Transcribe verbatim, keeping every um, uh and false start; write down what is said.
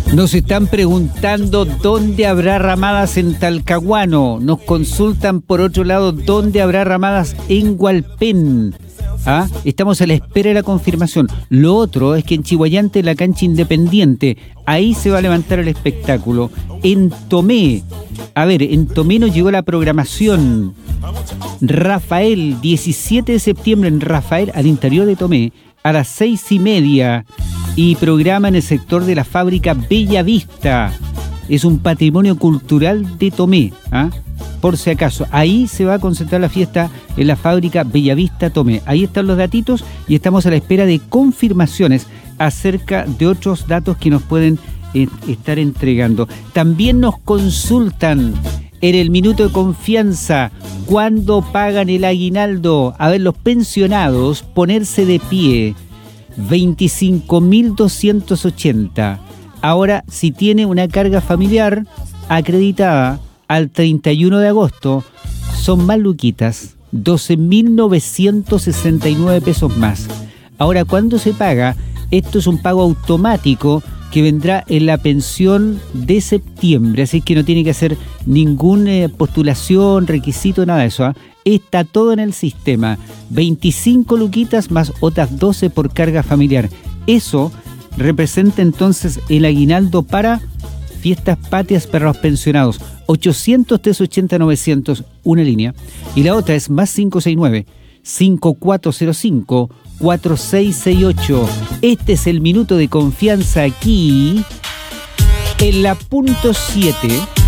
Nos están preguntando dónde habrá ramadas en Talcahuano. Nos consultan por otro lado dónde habrá ramadas en Hualpén. ¿Ah? Estamos a la espera de la confirmación. Lo otro es que en Chihuayante, la cancha Independiente, ahí se va a levantar el espectáculo. En Tomé, a ver, en Tomé nos llegó la programación. Rafael, diecisiete de septiembre en Rafael, al interior de Tomé, a las seis y media. Y programa en el sector de la fábrica Bella Vista. Es un patrimonio cultural de Tomé, ¿ah? Por si acaso, ahí se va a concentrar la fiesta en la fábrica Bellavista Tomé. Ahí están los datitos y estamos a la espera de confirmaciones acerca de otros datos que nos pueden eh, estar entregando. También nos consultan en el minuto de confianza cuándo pagan el aguinaldo. A ver, los pensionados, ponerse de pie, veinticinco mil doscientos ochenta. Ahora, si tiene una carga familiar acreditada al treinta y uno de agosto, son más luquitas, doce mil novecientos sesenta y nueve pesos más. Ahora, ¿cuándo se paga? Esto es un pago automático que vendrá en la pensión de septiembre, así que no tiene que hacer ninguna eh, postulación, requisito, nada de eso, ¿eh? Está todo en el sistema. veinticinco luquitas más otras doce por carga familiar. Eso representa entonces el aguinaldo para fiestas patrias para los pensionados. ochocientos, trescientos ochenta, novecientos, una línea. Y la otra es más cinco seis nueve, cinco cuatro cero cinco, cuatro seis seis ocho. Este es el minuto de confianza aquí en la punto siete.